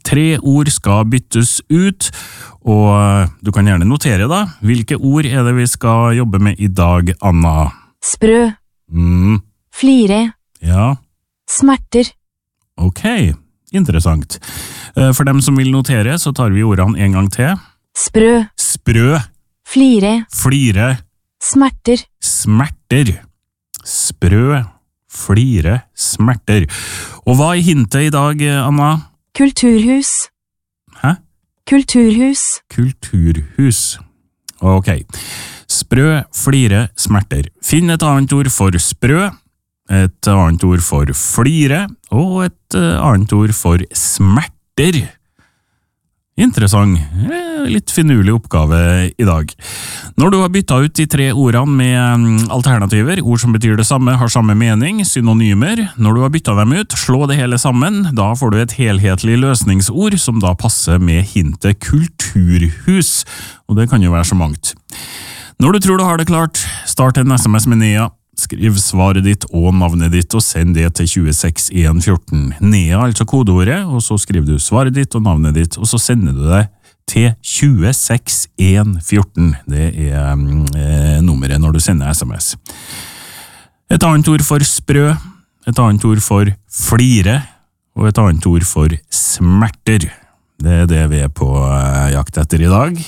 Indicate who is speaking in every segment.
Speaker 1: 3 ord skal byttes ut, og du kan gjerne notere da. Hvilke ord er det vi skal jobbe med i dag, Anna?
Speaker 2: Sprø. Flire.
Speaker 1: Ja.
Speaker 2: Smerter.
Speaker 1: Ok, interessant. For dem som vil notere, så tar vi ordene en gang til.
Speaker 2: Sprø.
Speaker 1: Sprø.
Speaker 2: Flire.
Speaker 1: Flire.
Speaker 2: Smerter.
Speaker 1: Smerter. Sprø. Flire. Smerter. Og hva er hintet i dag, Anna?
Speaker 2: Kulturhus.
Speaker 1: Hæ?
Speaker 2: Kulturhus.
Speaker 1: Kulturhus. Ok. Sprø, flire, smerter. Finn et annet ord for sprø, et annet ord for flire, og et annet ord for smerter. Interessant. Litt finurlig oppgave i dag. Når du har byttet ut de 3 ordene med alternativer, ord som betyr det samme, har samme mening, synonymer, når du har byttet dem ut, slå det hele sammen, da får du et helhetlig løsningsord som da passer med hintet kulturhus, og det kan jo være så mangt. Når du tror du har det klart, start en SMS med Nea. Skriv svaret ditt og navnet ditt og send det til 26114. Nea, altså kodeordet, og så skriver du svaret ditt og navnet ditt, og så sender du det til 26114. Det er nummeret når du sender SMS. Et annet ord for sprø, et annet ord for flire, og et annet ord for smerter. Det er det vi er på jakt etter i dag.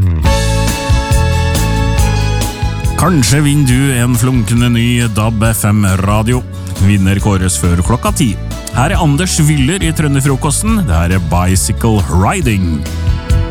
Speaker 1: Kanskje vinner du en flunkende ny DAB FM-radio. Vinner kåres før klokka 10. Her er Anders Wyller i Trønderfrokosten. Det her er Bicycle Riding.